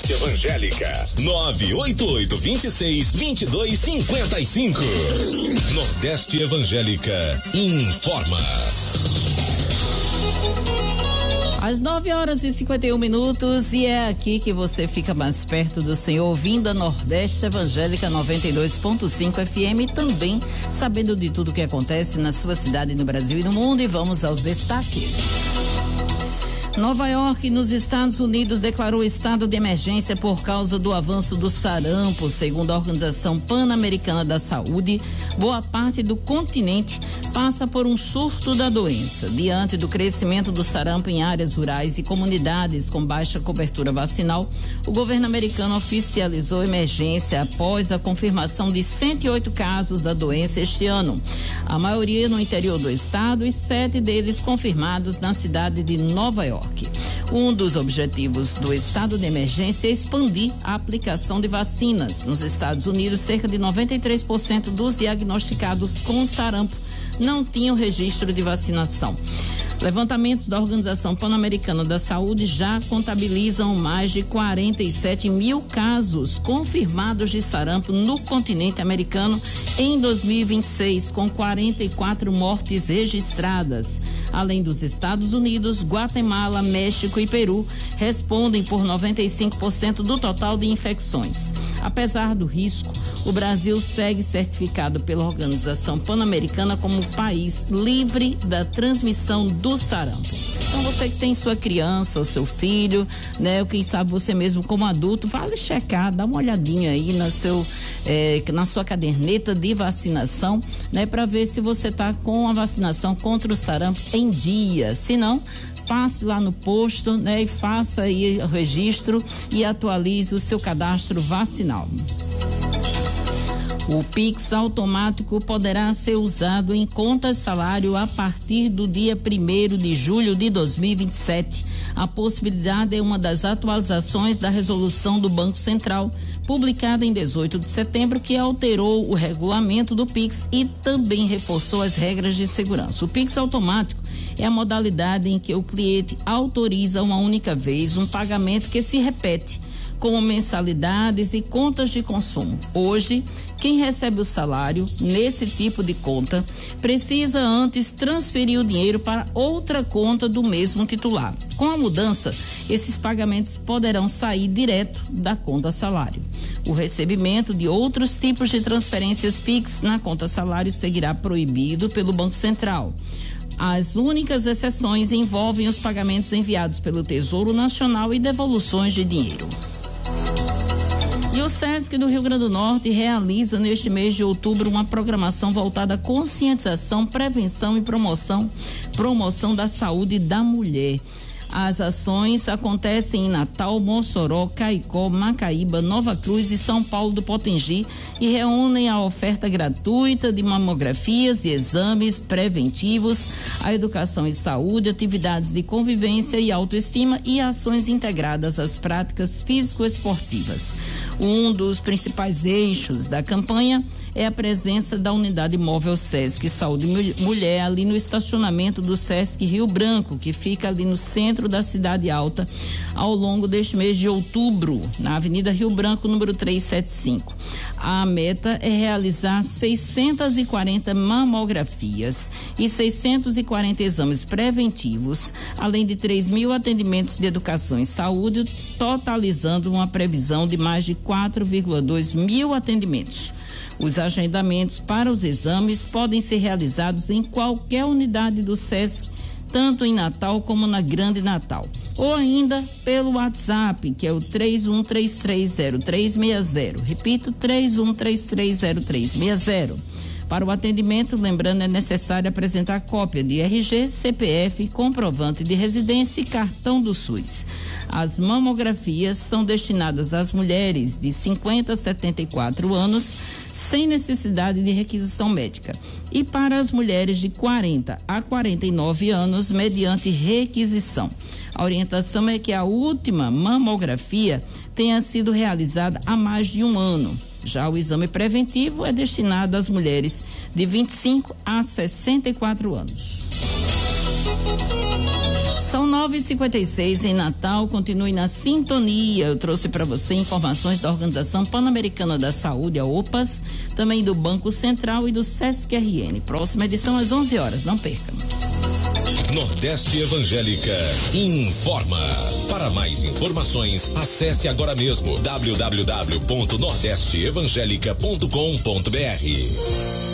Nordeste Evangélica. 988262255. Nordeste Evangélica informa. Às 9h51 e é aqui que você fica mais perto do Senhor, ouvindo a Nordeste Evangélica 92.5 FM e também sabendo de tudo que acontece na sua cidade, no Brasil e no mundo. E vamos aos destaques. Nova York, nos Estados Unidos, declarou estado de emergência por causa do avanço do sarampo. Segundo a Organização Pan-Americana da Saúde, boa parte do continente passa por um surto da doença. Diante do crescimento do sarampo em áreas rurais e comunidades com baixa cobertura vacinal, o governo americano oficializou emergência após a confirmação de 108 casos da doença este ano. A maioria no interior do estado e 7 deles confirmados na cidade de Nova York. Um dos objetivos do estado de emergência é expandir a aplicação de vacinas. Nos Estados Unidos, cerca de 93% dos diagnosticados com sarampo não tinham registro de vacinação. Levantamentos da Organização Pan-Americana da Saúde já contabilizam mais de 47 mil casos confirmados de sarampo no continente americano em 2026, com 44 mortes registradas. Além dos Estados Unidos, Guatemala, México e Peru respondem por 95% do total de infecções. Apesar do risco, o Brasil segue certificado pela Organização Pan-Americana como país livre da transmissão do sarampo. Então, você que tem sua criança, o seu filho, né, ou quem sabe você mesmo como adulto, vale checar, dá uma olhadinha aí na sua caderneta de vacinação, né, para ver se você tá com a vacinação contra o sarampo em dia. Se não, passe lá no posto, né, e faça aí o registro e atualize o seu cadastro vacinal. O Pix automático poderá ser usado em contas salário a partir do dia 1º de julho de 2027. A possibilidade é uma das atualizações da resolução do Banco Central, publicada em 18 de setembro, que alterou o regulamento do Pix e também reforçou as regras de segurança. O Pix automático é a modalidade em que o cliente autoriza uma única vez um pagamento que se repete, como mensalidades e contas de consumo. Hoje, quem recebe o salário nesse tipo de conta precisa antes transferir o dinheiro para outra conta do mesmo titular. Com a mudança, esses pagamentos poderão sair direto da conta salário. O recebimento de outros tipos de transferências Pix na conta salário seguirá proibido pelo Banco Central. As únicas exceções envolvem os pagamentos enviados pelo Tesouro Nacional e devoluções de dinheiro. E o SESC do Rio Grande do Norte realiza neste mês de outubro uma programação voltada à conscientização, prevenção e promoção da saúde da mulher. As ações acontecem em Natal, Mossoró, Caicó, Macaíba, Nova Cruz e São Paulo do Potengi e reúnem a oferta gratuita de mamografias e exames preventivos, a educação e saúde, atividades de convivência e autoestima e ações integradas às práticas físico-esportivas. Um dos principais eixos da campanha é a presença da unidade móvel SESC Saúde Mulher ali no estacionamento do SESC Rio Branco, que fica ali no centro da Cidade Alta, ao longo deste mês de outubro, na Avenida Rio Branco, número 375. A meta é realizar 640 mamografias e 640 exames preventivos, além de 3.000 atendimentos de educação e saúde, totalizando uma previsão de mais de 4,2 mil atendimentos. Os agendamentos para os exames podem ser realizados em qualquer unidade do SESC, tanto em Natal como na Grande Natal, ou ainda pelo WhatsApp, que é o 31330360. Repito, 31330360. Para o atendimento, lembrando, é necessário apresentar cópia de RG, CPF, comprovante de residência e cartão do SUS. As mamografias são destinadas às mulheres de 50 a 74 anos, sem necessidade de requisição médica, e para as mulheres de 40 a 49 anos, mediante requisição. A orientação é que a última mamografia tenha sido realizada há mais de um ano. Já o exame preventivo é destinado às mulheres de 25 a 64 anos. São 9h56 em Natal, continue na sintonia. Eu trouxe para você informações da Organização Pan-Americana da Saúde, a OPAS, também do Banco Central e do SESC-RN. Próxima edição às 11 horas, não perca. Nordeste Evangélica informa. Para mais informações, acesse agora mesmo www.nordesteevangelica.com.br.